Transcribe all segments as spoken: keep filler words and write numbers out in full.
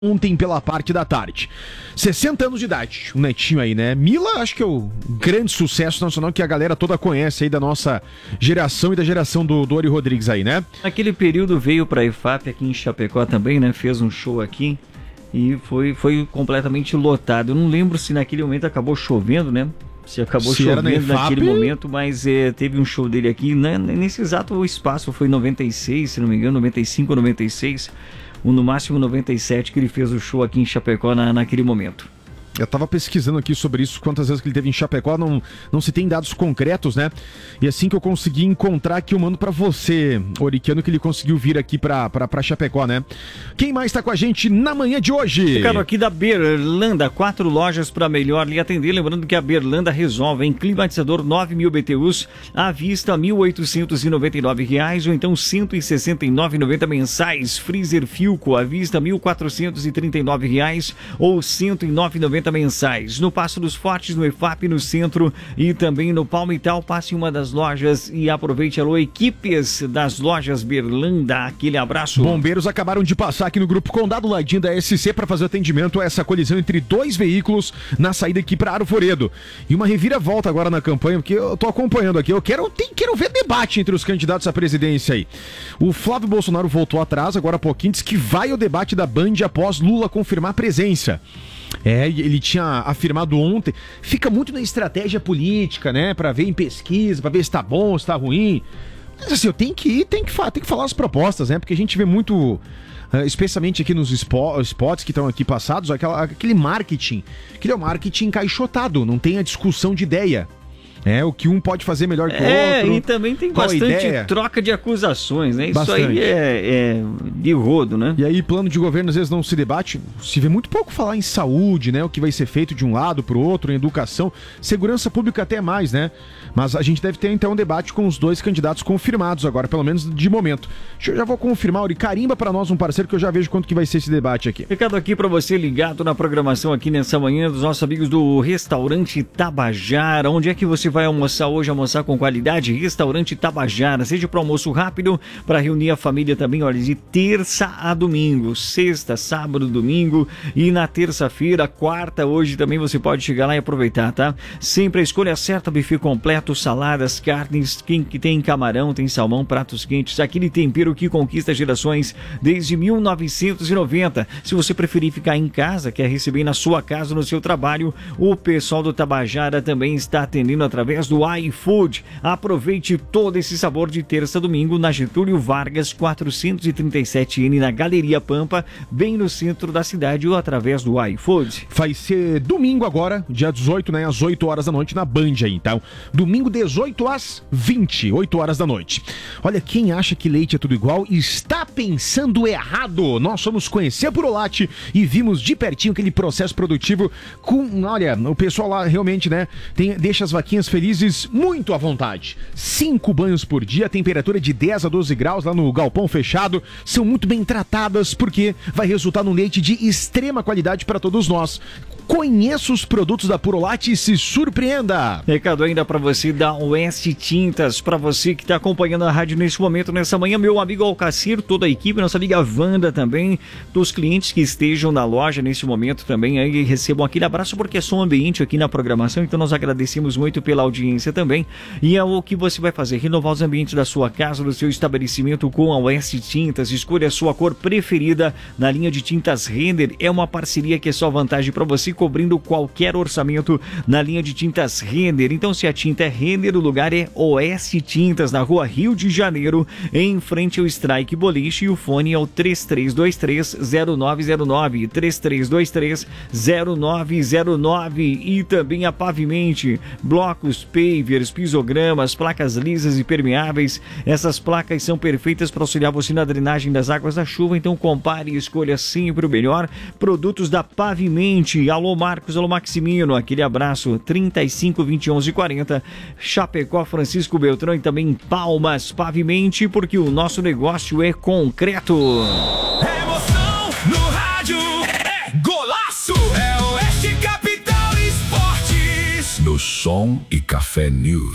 ontem pela parte da tarde. sessenta anos de idade, um netinho aí, né? Mila, acho que é o grande sucesso nacional que a galera toda conhece aí da nossa geração e da geração do Dori Rodrigues aí, né? Naquele período veio pra I F A P aqui em Chapecó também, né? Fez um show aqui e foi, foi completamente lotado. Eu não lembro se naquele momento acabou chovendo, né? Se acabou se chovendo naquele momento, mas é, teve um show dele aqui, né? Nesse exato espaço, foi em noventa e seis, se não me engano, noventa e cinco ou noventa e seis, ou no máximo noventa e sete, que ele fez o show aqui em Chapecó na, naquele momento. Eu tava pesquisando aqui sobre isso, quantas vezes que ele teve em Chapecó, não, não se tem dados concretos, né? E assim que eu consegui encontrar aqui, eu mando pra você, Oriquiano, que ele conseguiu vir aqui pra, pra, pra Chapecó, né? Quem mais tá com a gente na manhã de hoje? Ricardo, aqui da Berlanda, quatro lojas pra melhor lhe atender. Lembrando que a Berlanda resolve em climatizador nove mil B T Us, à vista mil oitocentos e noventa e nove reais, ou então cento e sessenta e nove reais e noventa centavos mensais. Freezer Filco, à vista mil quatrocentos e trinta e nove reais, ou cento e nove reais e noventa centavos mensais. No Passo dos Fortes, no E F A P, no centro e também no Palmital, passe em uma das lojas e aproveite. Alô, equipes das lojas Berlanda, aquele abraço. Bombeiros acabaram de passar aqui no Grupo Condado, ladinho da S C, para fazer atendimento a essa colisão entre dois veículos na saída aqui para Arvoredo. E uma reviravolta agora na campanha, porque eu tô acompanhando aqui, eu quero, tem, quero ver debate entre os candidatos à presidência aí. O Flávio Bolsonaro voltou atrás, agora há pouquinho, diz que vai o debate da Band após Lula confirmar a presença. É, ele tinha afirmado ontem, fica muito na estratégia política, né, pra ver em pesquisa, pra ver se tá bom, se tá ruim. Mas assim, eu tenho que ir, tem que, tem que falar as propostas, né, porque a gente vê muito, uh, especialmente aqui nos spots que estão aqui passados, aquela, aquele marketing, aquele é o marketing encaixotado, não tem a discussão de ideia. É, o que um pode fazer melhor que o é, outro. É, e também tem bastante troca de acusações, né? Isso bastante. Aí é, é de rodo, né? E aí, plano de governo às vezes não se debate. Se vê muito pouco falar em saúde, né? O que vai ser feito de um lado pro outro, em educação. Segurança pública até mais, né? Mas a gente deve ter, então, um debate com os dois candidatos confirmados agora, pelo menos de momento. Eu já vou confirmar, Uri, carimba pra nós um parceiro que eu já vejo quanto que vai ser esse debate aqui. Recado aqui pra você ligado na programação aqui nessa manhã dos nossos amigos do Restaurante Tabajara. Onde é que você vai almoçar hoje, almoçar com qualidade? Restaurante Tabajara, seja para almoço rápido, para reunir a família também, olha, de terça a domingo, sexta, sábado, domingo, e na terça-feira, quarta, hoje também você pode chegar lá e aproveitar, tá? Sempre a escolha certa, buffet completo, saladas, carnes, quem que tem camarão, tem salmão, pratos quentes, aquele tempero que conquista gerações desde mil novecentos e noventa. Se você preferir ficar em casa, quer receber na sua casa, no seu trabalho, o pessoal do Tabajara também está atendendo através do iFood. Aproveite todo esse sabor de terça a domingo na Getúlio Vargas quatrocentos e trinta e sete N, na Galeria Pampa, bem no centro da cidade, ou através do iFood. Vai ser domingo agora, dia dezoito, né, às oito horas da noite na Band aí, então. Domingo dezoito às vinte, oito horas da noite. Olha, quem acha que leite é tudo igual está pensando errado. Nós fomos conhecer a Purolate e vimos de pertinho aquele processo produtivo com, olha, o pessoal lá realmente, né, tem, deixa as vaquinhas felizes muito à vontade. Cinco banhos por dia, temperatura de dez a doze graus lá no galpão fechado, são muito bem tratadas porque vai resultar num leite de extrema qualidade para todos nós. Conheça os produtos da Purolate e se surpreenda. Recado ainda para você da Oeste Tintas, para você que está acompanhando a rádio nesse momento, nessa manhã, meu amigo Alcacir, toda a equipe, nossa amiga Wanda também, dos clientes que estejam na loja nesse momento também, aí recebam aquele abraço, porque é som ambiente aqui na programação, então nós agradecemos muito pela audiência também. E é o que você vai fazer, renovar os ambientes da sua casa, do seu estabelecimento com a Oeste Tintas. Escolha a sua cor preferida na linha de tintas Renner, é uma parceria que é só vantagem para você, cobrindo qualquer orçamento na linha de tintas Renner. Então, se a tinta é Renner, o lugar é Oeste Tintas, na rua Rio de Janeiro, em frente ao Strike Boliche, e o fone é o três três dois três zero nove zero nove, três três dois três zero nove zero nove. E também a Pavimente, blocos, pavers, pisogramas, placas lisas e permeáveis. Essas placas são perfeitas para auxiliar você na drenagem das águas da chuva, então compare e escolha sempre o melhor. Produtos da Pavimente. Alô Marcos, alô Maximino, aquele abraço. Trinta e cinco, vinte e onze, quarenta, Chapecó, Francisco Beltrão, e também Palmas. Pavimente, porque o nosso negócio é concreto. Emoção no rádio, é golaço, é Oeste Capital Esportes. No Som e Café News.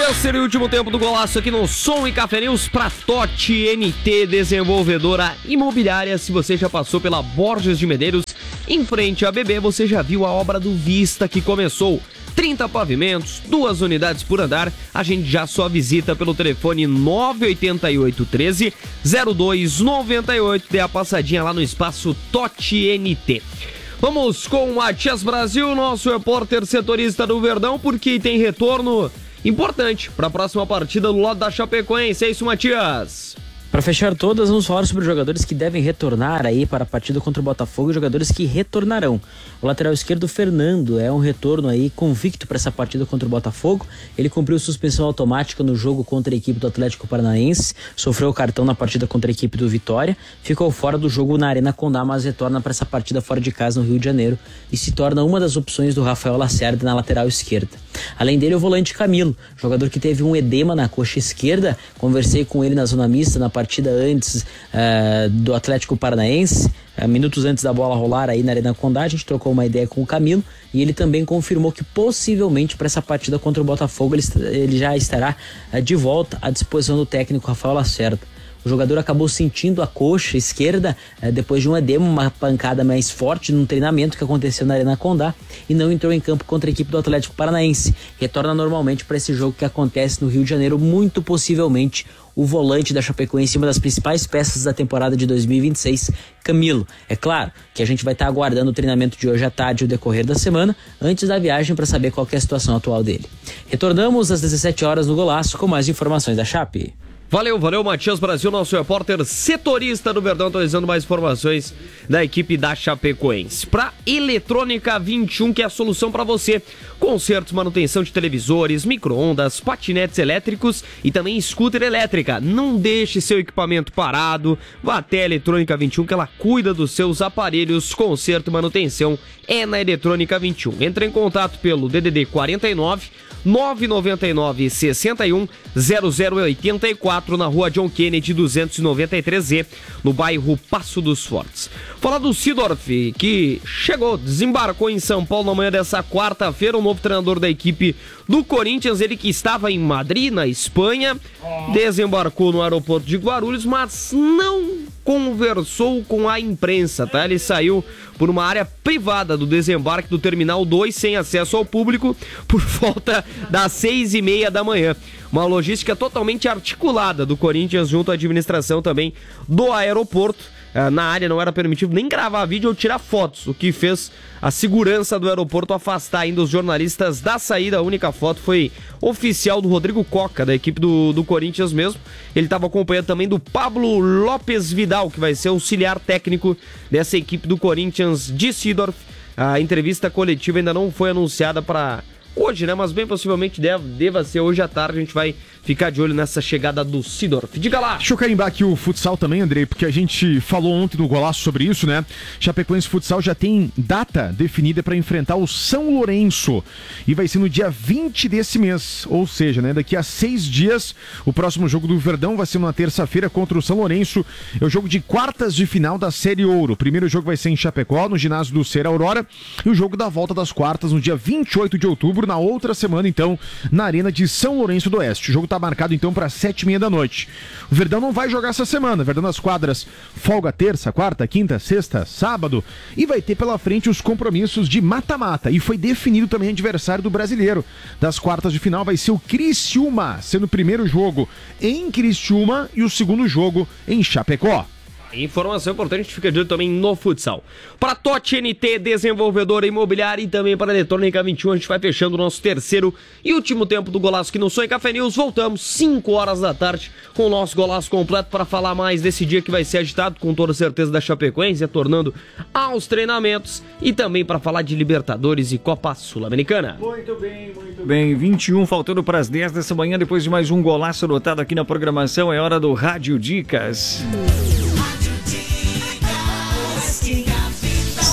Terceiro e último tempo do golaço aqui no Som e Café News para Totti N T, desenvolvedora imobiliária. Se você já passou pela Borges de Medeiros, em frente à B B, você já viu a obra do Vista que começou. trinta pavimentos, duas unidades por andar. A gente já só visita pelo telefone nove oito oito, um três, zero dois nove oito. Dê a passadinha lá no espaço Totti N T. Vamos com o Matias Brasil, nosso repórter setorista do Verdão, porque tem retorno importante para a próxima partida do lado da Chapecoense. É isso, Matias? Para fechar todas, vamos falar sobre os jogadores que devem retornar aí para a partida contra o Botafogo e jogadores que retornarão. O lateral esquerdo, Fernando, é um retorno aí convicto para essa partida contra o Botafogo. Ele cumpriu suspensão automática no jogo contra a equipe do Atlético Paranaense, sofreu o cartão na partida contra a equipe do Vitória, ficou fora do jogo na Arena Condá, mas retorna para essa partida fora de casa no Rio de Janeiro e se torna uma das opções do Rafael Lacerda na lateral esquerda. Além dele, o volante Camilo, jogador que teve um edema na coxa esquerda. Conversei com ele na zona mista na partida antes uh, do Atlético Paranaense, uh, minutos antes da bola rolar aí na Arena Condá. A gente trocou uma ideia com o Camilo e ele também confirmou que possivelmente para essa partida contra o Botafogo ele, ele já estará uh, de volta à disposição do técnico Rafael Lacerda. O jogador acabou sentindo a coxa esquerda eh, depois de um edema, uma pancada mais forte num treinamento que aconteceu na Arena Condá e não entrou em campo contra a equipe do Atlético Paranaense. Retorna normalmente para esse jogo que acontece no Rio de Janeiro, muito possivelmente o volante da Chapecoense, uma das principais peças da temporada de dois mil e vinte e seis, Camilo. É claro que a gente vai estar aguardando o treinamento de hoje à tarde e o decorrer da semana, antes da viagem, para saber qual que é a situação atual dele. Retornamos às dezessete horas no Golaço com mais informações da Chape. Valeu, valeu, Matias Brasil, nosso repórter setorista do Verdão, atualizando mais informações da equipe da Chapecoense. Para Eletrônica vinte e um, que é a solução para você. Consertos, manutenção de televisores, micro-ondas, patinetes elétricos e também scooter elétrica. Não deixe seu equipamento parado. Vá até a Eletrônica vinte e um, que ela cuida dos seus aparelhos. Conserto e manutenção é na Eletrônica vinte e um. Entre em contato pelo D D D quarenta e nove, nove nove nove, sessenta e um, zero zero oitenta e quatro, na rua John Kennedy duzentos e noventa e três Z, no bairro Passo dos Fortes. Falar do Seedorf, que chegou, desembarcou em São Paulo na manhã dessa quarta-feira, o novo treinador da equipe do Corinthians, ele que estava em Madrid, na Espanha, desembarcou no aeroporto de Guarulhos, mas não conversou com a imprensa, tá? Ele saiu por uma área privada do desembarque do Terminal dois, sem acesso ao público, por volta das seis e meia da manhã. Uma logística totalmente articulada do Corinthians junto à administração também do aeroporto. Na área não era permitido nem gravar vídeo ou tirar fotos, o que fez a segurança do aeroporto afastar ainda os jornalistas da saída. A única foto foi oficial do Rodrigo Coca, da equipe do, do Corinthians mesmo. Ele estava acompanhado também do Pablo Lopes Vidal, que vai ser auxiliar técnico dessa equipe do Corinthians de Seedorf. A entrevista coletiva ainda não foi anunciada para hoje, né? Mas bem possivelmente deve, deva ser hoje à tarde. A gente vai ficar de olho nessa chegada do Seedorf. Diga lá! Deixa eu carimbar aqui o futsal também, Andrei, porque a gente falou ontem no Golaço sobre isso, né? Chapecoense Futsal já tem data definida para enfrentar o São Lourenço e vai ser no dia vinte desse mês, ou seja, né? Daqui a seis dias, o próximo jogo do Verdão vai ser na terça-feira contra o São Lourenço. É o jogo de quartas de final da Série Ouro. O primeiro jogo vai ser em Chapecó, no ginásio do Ser Aurora, e o jogo da volta das quartas no dia vinte e oito de outubro, na outra semana, então, na Arena de São Lourenço do Oeste. O jogo tá marcado então para sete e meia da noite. O Verdão não vai jogar essa semana. O Verdão nas quadras folga terça, quarta, quinta, sexta, sábado, e vai ter pela frente os compromissos de mata-mata. E foi definido também o adversário do Brasileiro das quartas de final. Vai ser o Criciúma, sendo o primeiro jogo em Criciúma e o segundo jogo em Chapecó. Informação importante, a gente fica de olho também no futsal. Para Totti N T, desenvolvedora imobiliária, e também para a Eletrônica vinte e um, a gente vai fechando o nosso terceiro e último tempo do Golaço aqui no Som e Café News. Voltamos cinco horas da tarde com o nosso Golaço completo para falar mais desse dia que vai ser agitado, com toda certeza, da Chapecoense, retornando aos treinamentos, e também para falar de Libertadores e Copa Sul-Americana. Muito bem, muito bem. vinte e um, faltando para as dez dessa manhã, depois de mais um Golaço anotado aqui na programação, é hora do Rádio Dicas.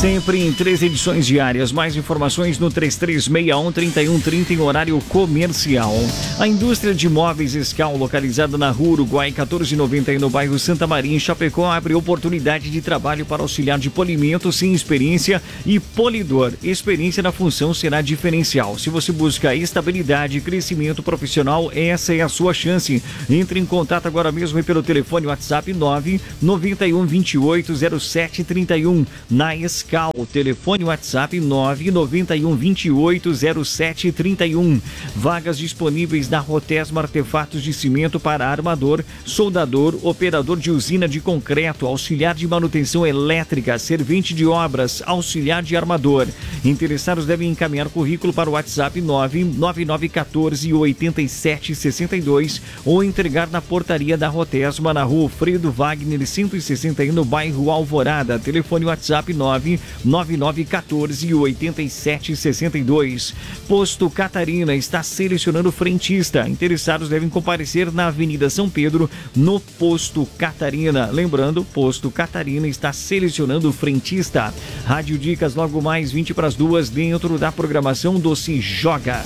Sempre em três edições diárias. Mais informações no três três seis um, três um três zero em horário comercial. A indústria de móveis Escal, localizada na Rua Uruguai quatorze noventa no bairro Santa Maria, em Chapecó, abre oportunidade de trabalho para auxiliar de polimento sem experiência e polidor. Experiência na função será diferencial. Se você busca estabilidade e crescimento profissional, essa é a sua chance. Entre em contato agora mesmo pelo telefone WhatsApp nove nove um, vinte e oito, zero sete trinta e um. Na Escal, telefone WhatsApp nove nove um, vinte e oito, zero sete trinta e um. Vagas disponíveis na Rotesma Artefatos de Cimento para armador, soldador, operador de usina de concreto, auxiliar de manutenção elétrica, servente de obras, auxiliar de armador. Interessados devem encaminhar currículo para o WhatsApp nove nove nove um quatro, oito sete seis dois ou entregar na portaria da Rotesma na Rua Fredo Wagner cento e sessenta e um no bairro Alvorada. Telefone WhatsApp nove nove nove um quatro, oito sete seis dois. Posto Catarina está selecionando frentista. Interessados devem comparecer na Avenida São Pedro, no Posto Catarina. Lembrando, Posto Catarina está selecionando frentista. Rádio Dicas logo mais vinte para as duas dentro da programação do Se Joga.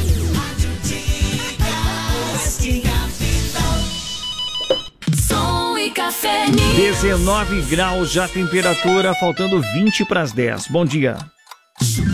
Som e café. dezenove graus já a temperatura, faltando vinte para as dez. Bom dia.